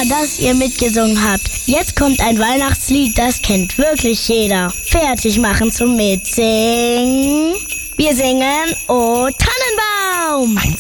prima, dass ihr mitgesungen habt. Jetzt kommt ein Weihnachtslied, das kennt wirklich jeder. Fertig machen zum Mitsingen. Wir singen O Tannenbaum.